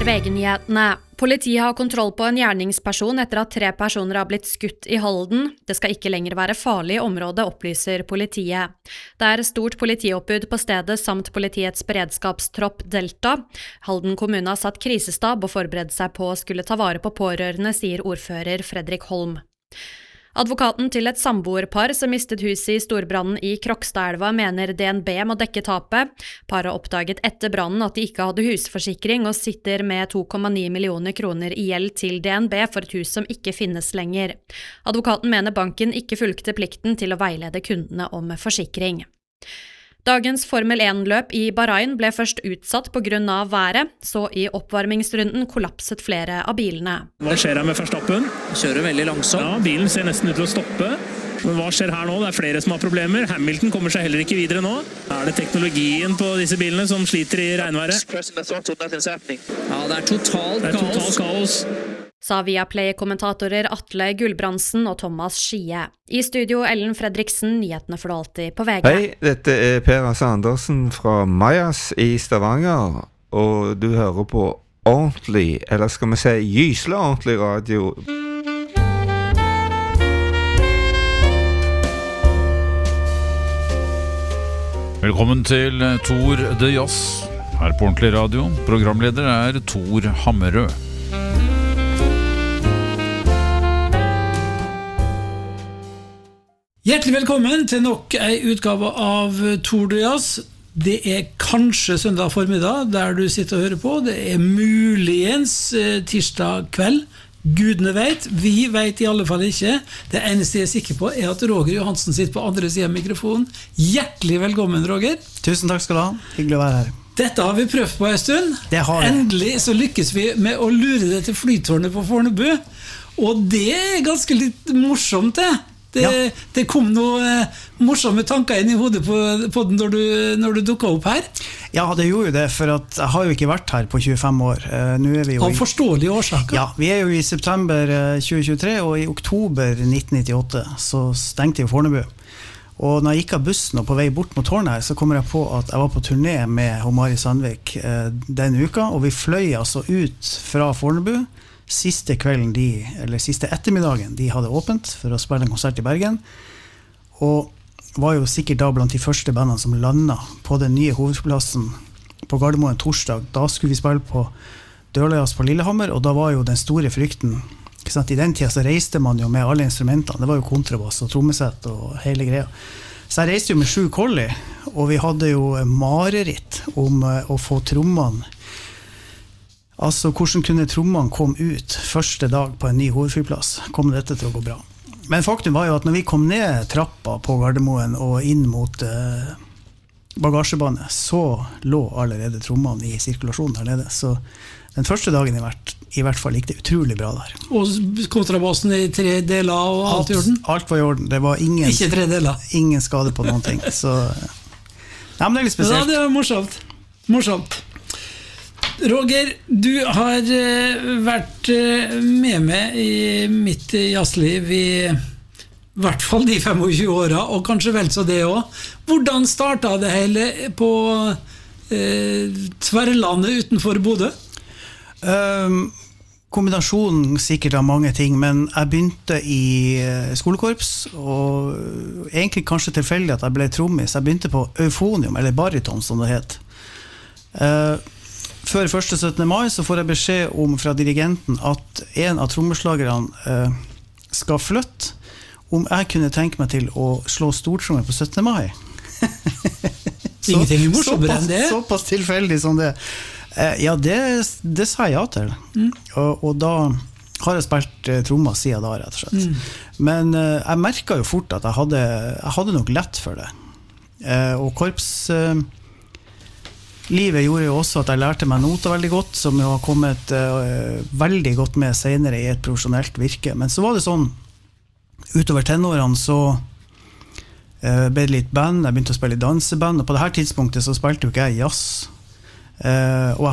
VG-nyhetene. Politiet har kontroll på en gjerningsperson etter at 3 personer har blitt skutt I Halden. Det skal ikke lenger være farlig område, opplyser politiet. Det stort politioppbud på stedet samt politiets beredskapstropp Delta. Halden kommune har satt krisestab og forberedt seg på å skulle ta vare på pårørende, sier ordfører Fredrik Holm. Advokaten til et samboerpar som mistet huset I storbrannen I Krokstadelva mener DNB må dekke tapet. Paret oppdaget etter brannen at de ikke hadde husforsikring og sitter med 2,9 millioner kroner I gjeld til DNB for et hus som ikke finnes lenger. Advokaten mener banken ikke fulgte plikten til å veilede kundene om forsikring. Dagens Formel 1-løp I Bahrain ble først utsatt på grunn av været, så I oppvarmingsrunden kollapset flere av bilene. Hva skjer her med Verstappen? Kjører veldig langsomt. Ja, bilen ser nesten ut til å stoppe. Men hva skjer her nå? Det flere som har problemer. Hamilton kommer seg heller ikke videre nå. Det teknologien på disse bilene som sliter I regnværet? Ja, det totalt kaos. Sa Viaplay-kommentatorer Atle Gulbrandsen og Thomas Skie. I studio Ellen Fredriksen, nyhetene for alltid på VG. Hei, dette Per Asse Andersen fra Majas I Stavanger, og du hører på ordentlig, eller skal vi si gyselig ordentlig radio. Velkommen til Tor de Jazz, her på ordentlig radio. Programleder Tor Hammerød. Hjertelig velkommen til nok en utgave av Tor de Jazz. Det kanskje søndag formiddag der du sitter og hører på. Det muligens tirsdag kveld. Gudene vet, vi vet I alle fall ikke. Det eneste jeg sikker på at Roger Johansen sitter på andre siden av mikrofonen. Hjertelig velkommen, Roger. Tusen takk skal du ha. Hyggelig å være her. Dette har vi prøvd på en stund. Det har vi. Endelig så lykkes vi med å lure det til flytårnet på Fornebu. Og det ganske litt morsomt det. Det kom noen morsomme tanker inn I hodet på den når du dukket opp her. Ja, det gjorde jo det, for at jeg har jo ikke vært her på 25 år. Nå vi jo Av forståelige årsaker. Ja, vi jo I september 2023, og I oktober 1998 så stengte jo Fornebu. Og når jeg gikk av bussen og på vei bort mot tårnet her, så kommer jeg på at jeg var på turné med Mari Sandvik den uka, og vi fløy altså ut fra Fornebu siste kvelden eller siste ettermiddagen de hadde åpent for å spille en konsert I Bergen, og var jo sikkert da blant de første bandene som landet på den nye hovedplassen på Gardermoen torsdag. Da skulle vi spille på Dørlejas på Lillehammer, og da var jo den store frykten, ikke sant? I den tiden så reiste man jo med alle instrumentene, det var jo kontrabass og trommesett og hele greia. Så jeg reiste jo med 7 kolli, og vi hadde jo mareritt om å få trommene. Altså, hvordan kunne trommene komme ut første dag på en ny hovedflyplass? Kom dette til å gå bra? Men faktum var jo at når vi kom ned trappa på Gardermoen og inn mot bagasjebandet, så lå allerede trommene I sirkulasjon der nede. Så den første dagen I hvert fall gikk det utrolig bra der. Og kontrabassen I 3 deler og alt I orden? Alt var I orden. Det var ikke 3 deler. Ingen skade på noen ting. Så, ja, men det litt spesielt. Ja, det var morsomt. Morsomt. Roger, du har vært med meg I mitt jazzliv I hvert fall de 25 årene, og kanskje vel så det også. Hvordan startet det hele på Tverrlandet utenfor Bodø? Kombinasjonen sikkert av mange ting, men jeg begynte I skolekorps, og egentlig kanskje tilfeldig at jeg ble trommis. Jeg begynte på eufonium, eller bariton som det het. Før 1. 17. mai så får jeg beskjed fra dirigenten at en av trommeslagerne skal flytte om jeg kunne tenke meg til å slå stortrommer på 17. mai. Ingenting morsommere enn det. Såpass tilfeldig som det. Ja, det sa jeg ja til. Og da har jeg spilt trommer siden da, rett og slett. Men jeg merket jo fort at jeg hadde nok lett for det. Og korps... Livet gjorde jo også at jeg lærte meg noter veldig godt, som jo har kommet veldig godt med senere I et profesjonelt virke. Men så var det sånn, utover tenårene så ble det litt band, jeg begynte å spille I danseband, og på det her tidspunktet så spilte jo ikke jeg jazz. Og jeg